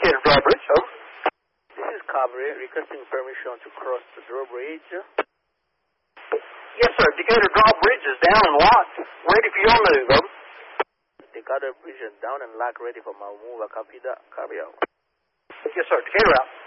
Decatur drawbridge, over. This is Cavalry, requesting permission to cross the drawbridge. Yes, sir. Decatur drawbridge is down and locked. Ready for your move, over. Decatur bridge is down and locked, ready for my move. I copy that. Carry out. Yes, sir. Decatur out.